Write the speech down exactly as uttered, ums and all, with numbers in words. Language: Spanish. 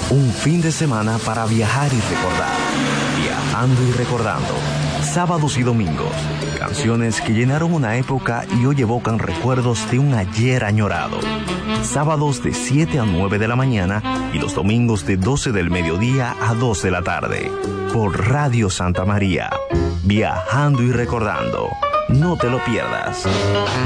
Un fin de semana para viajar y recordar. Viajando y recordando. Sábados y domingos. Canciones que llenaron una época y hoy evocan recuerdos de un ayer añorado. Sábados de siete a nueve de la mañana y los domingos de doce del mediodía a dos de la tarde. Por Radio Santa María. Viajando y recordando. No te lo pierdas.